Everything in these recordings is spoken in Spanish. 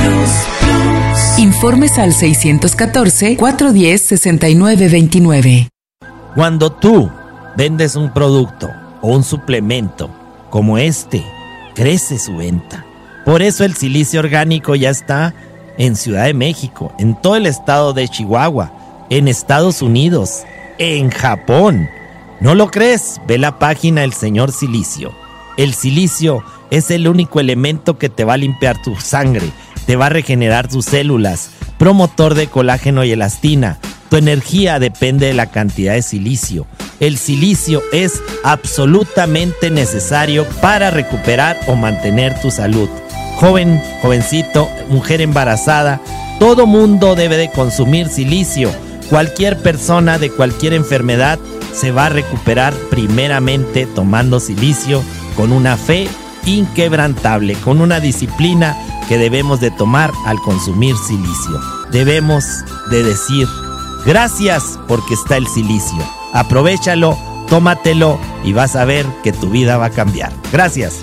Informes al 614-410-6929. Cuando tú vendes un producto o un suplemento como este, crece su venta. Por eso el silicio orgánico ya está en Ciudad de México, en todo el estado de Chihuahua, en Estados Unidos, en Japón. ¿No lo crees? Ve la página del señor Silicio. El silicio es el único elemento que te va a limpiar tu sangre, te va a regenerar tus células, promotor de colágeno y elastina. Tu energía depende de la cantidad de silicio. El silicio es absolutamente necesario para recuperar o mantener tu salud. Joven, jovencito, mujer embarazada, todo mundo debe de consumir silicio. Cualquier persona de cualquier enfermedad se va a recuperar primeramente tomando silicio con una fe inquebrantable, con una disciplina que debemos de tomar al consumir silicio. Debemos de decir gracias porque está el silicio. Aprovéchalo, tómatelo y vas a ver que tu vida va a cambiar. Gracias.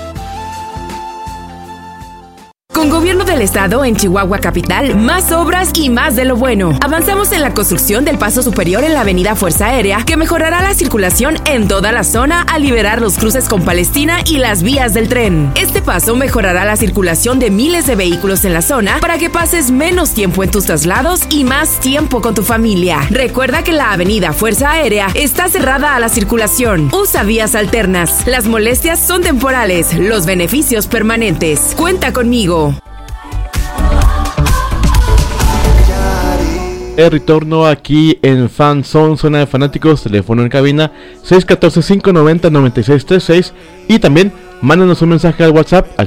Con Gobierno del Estado en Chihuahua Capital, más obras y más de lo bueno. Avanzamos en la construcción del paso superior en la avenida Fuerza Aérea, que mejorará la circulación en toda la zona al liberar los cruces con Palestina y las vías del tren. Este paso mejorará la circulación de miles de vehículos en la zona para que pases menos tiempo en tus traslados y más tiempo con tu familia. Recuerda que la avenida Fuerza Aérea está cerrada a la circulación. Usa vías alternas. Las molestias son temporales, los beneficios permanentes. Cuenta conmigo. El retorno aquí en Fan Zone, zona de fanáticos, teléfono en cabina 614-590-9636 y también mándanos un mensaje al WhatsApp al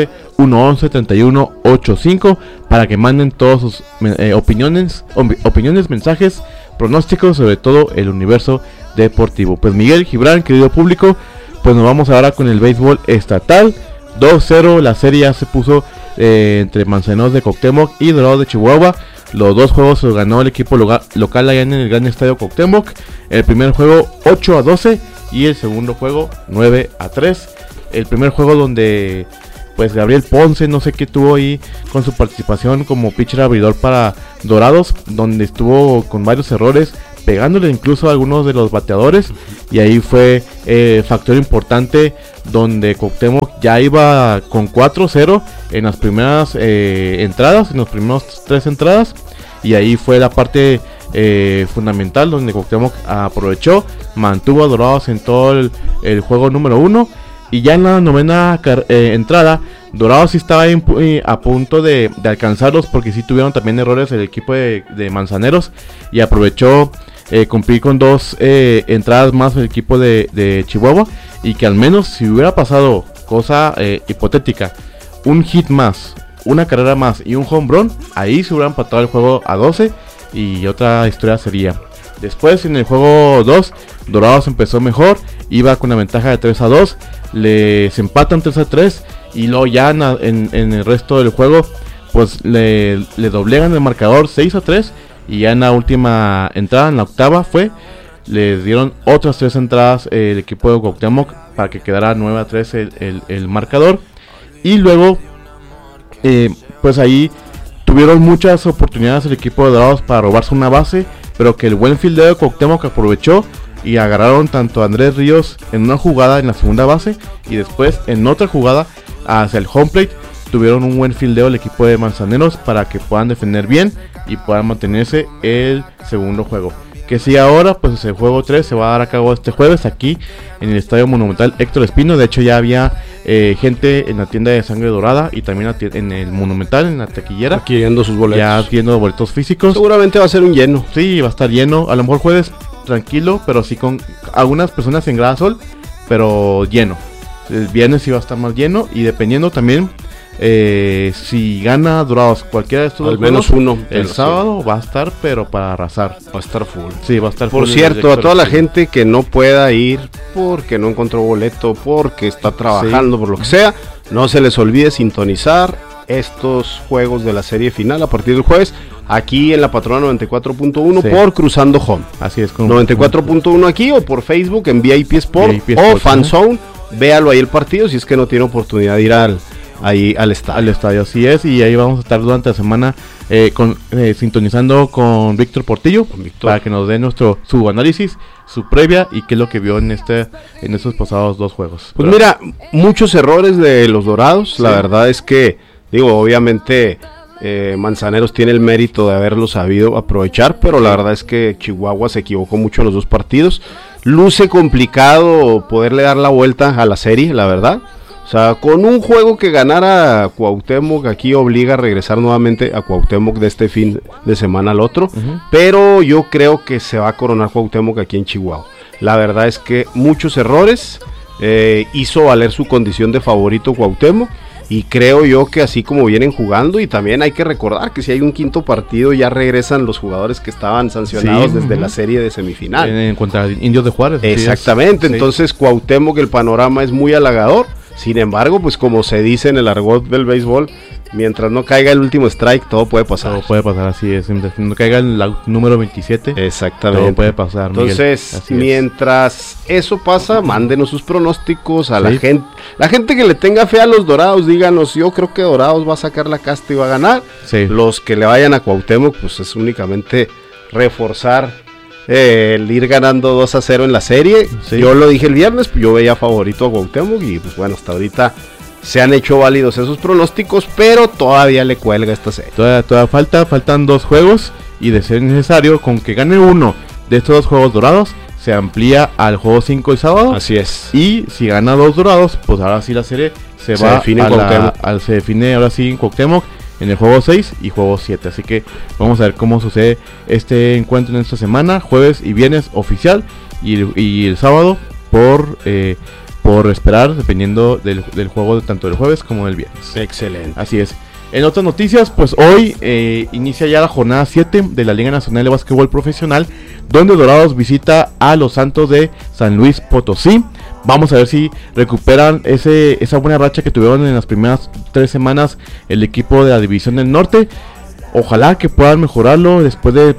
614-111-3185 para que manden todas sus opiniones, mensajes, pronósticos, sobre todo el universo deportivo. Pues Miguel Gibran, querido público, pues nos vamos ahora con el béisbol estatal. 2-0, la serie ya se puso entre Manzaneros de Cuauhtémoc y Dorados de Chihuahua. Los dos juegos los ganó el equipo local allá en el Gran Estadio Cuauhtémoc. El primer juego 8-12 y el segundo juego 9-3. El primer juego donde pues Gabriel Ponce, no sé qué tuvo ahí con su participación como pitcher abridor para Dorados, donde estuvo con varios errores, pegándole incluso a algunos de los bateadores, y ahí fue factor importante donde Cuauhtémoc ya iba con 4-0 en las primeras entradas, en los primeros 3 entradas, y ahí fue la parte fundamental donde Cuauhtémoc aprovechó, mantuvo a Dorados en todo el juego número 1, y ya en la novena entrada Dorados sí estaba a punto de alcanzarlos, porque sí tuvieron también errores el equipo de Manzaneros, y aprovechó cumplir con 2 entradas más el equipo de Chihuahua, y que al menos si hubiera pasado cosa hipotética, un hit más, una carrera más y un home run, ahí se hubiera empatado el juego a 12 y otra historia sería. Después en el juego 2 Dorados empezó mejor, iba con la ventaja de 3-2, les empatan 3-3 y luego ya en el resto del juego pues le doblegan el marcador 6-3, y ya en la última entrada, en la octava les dieron otras 3 entradas el equipo de Cuauhtémoc para que quedara 9-3 el marcador, y luego pues ahí tuvieron muchas oportunidades el equipo de Dorados para robarse una base, pero que el buen fildeo de Cuauhtémoc aprovechó y agarraron tanto a Andrés Ríos en una jugada en la segunda base, y después en otra jugada hacia el home plate tuvieron un buen fildeo el equipo de Manzaneros para que puedan defender bien y puedan mantenerse el segundo juego. Que si ahora pues el juego 3 se va a dar a cabo este jueves aquí en el Estadio Monumental Héctor Espino. De hecho ya había gente en la tienda de Sangre Dorada y también en el Monumental, en la taquillera, adquiriendo sus boletos, ya adquiriendo boletos físicos. Seguramente va a ser un lleno. Sí, va a estar lleno. A lo mejor jueves tranquilo, pero sí con algunas personas en Grada Sol, pero lleno. El viernes sí va a estar más lleno, y dependiendo también si gana Dorados cualquiera de estos al menos uno el sábado, va a estar pero para arrasar, va a estar full. Sí, va a estar full. Por cierto, a toda la gente que no pueda ir porque no encontró boleto, porque está trabajando, por lo que sea, no se les olvide sintonizar estos juegos de la serie final a partir del jueves aquí en la Patrona 94.1 por Cruzando Home. Así es, 94.1 aquí, o por Facebook en VIP Sport o Fan Zone. Véalo ahí el partido si es que no tiene oportunidad de ir al ahí al estadio. Al estadio, así es, y ahí vamos a estar durante la semana sintonizando con Víctor Portillo, para que nos dé su análisis, su previa y qué es lo que vio en estos pasados 2 juegos. Pues mira, muchos errores de los Dorados, sí. La verdad es que, obviamente Manzaneros tiene el mérito de haberlo sabido aprovechar, pero la verdad es que Chihuahua se equivocó mucho en los 2 partidos. Luce complicado poderle dar la vuelta a la serie, la verdad. O sea, con un juego que ganara Cuauhtémoc, aquí obliga a regresar nuevamente a Cuauhtémoc de este fin de semana al otro. Pero yo creo que se va a coronar Cuauhtémoc aquí en Chihuahua. La verdad es que muchos errores, hizo valer su condición de favorito Cuauhtémoc. Y creo yo que así como vienen jugando, y también hay que recordar que si hay un quinto partido ya regresan los jugadores que estaban sancionados desde la serie de semifinal. En contra Indios de Juárez. Exactamente, entonces Cuauhtémoc, el panorama es muy halagador. Sin embargo, pues como se dice en el argot del béisbol, mientras no caiga el último strike, todo puede pasar. Todo puede pasar, así es. Mientras no caiga el número 27, exactamente, todo puede pasar, Miguel. Entonces, mientras eso pasa, mándenos sus pronósticos a la gente. La gente que le tenga fe a los Dorados, díganos, yo creo que Dorados va a sacar la casta y va a ganar. Los que le vayan a Cuauhtémoc, pues es únicamente reforzar el ir ganando 2-0 en la serie. Yo lo dije el viernes, yo veía favorito a Cuauhtémoc y pues bueno, hasta ahorita se han hecho válidos esos pronósticos, pero todavía le cuelga esta serie. Todavía faltan 2 juegos, y de ser necesario, con que gane uno de estos 2 juegos Dorados, se amplía al juego 5 el sábado. Así es. Y si gana 2 Dorados, pues ahora sí la serie se define ahora sí en Cuauhtémoc, en el juego 6 y juego 7. Así que vamos a ver cómo sucede este encuentro en esta semana, jueves y viernes oficial, y el sábado por esperar, dependiendo del juego tanto del jueves como del viernes. Excelente. Así es. En otras noticias, pues hoy inicia ya la jornada 7 de la Liga Nacional de Básquetbol Profesional, donde Dorados visita a los Santos de San Luis Potosí. Vamos a ver si recuperan esa buena racha que tuvieron en las primeras 3 semanas el equipo de la División del Norte. Ojalá que puedan mejorarlo después de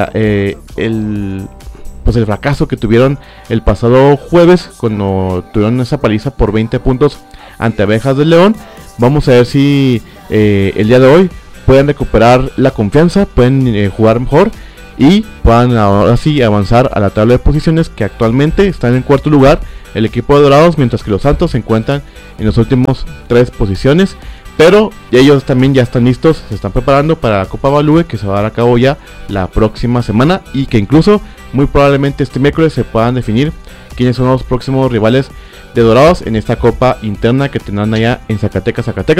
el fracaso que tuvieron el pasado jueves, cuando tuvieron esa paliza por 20 puntos ante Abejas del León. Vamos a ver si el día de hoy pueden recuperar la confianza, pueden jugar mejor y puedan ahora sí avanzar a la tabla de posiciones, que actualmente están en 4º lugar el equipo de Dorados, mientras que los Santos se encuentran en las últimas 3 posiciones. Pero ellos también ya están listos, se están preparando para la Copa Balúe, que se va a dar a cabo ya la próxima semana, y que incluso muy probablemente este miércoles se puedan definir quiénes son los próximos rivales de Dorados en esta Copa interna que tendrán allá en Zacatecas.